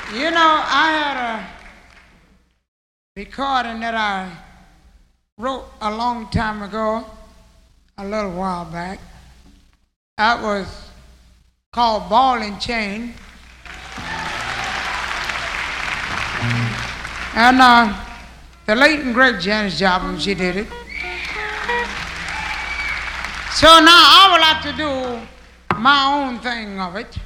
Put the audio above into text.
You know, I had a recording that I wrote a long time ago, a little while back. That was called Ball and Chain. And the late and great Janis Joplin, she did it. So now I would like to do my own thing of it.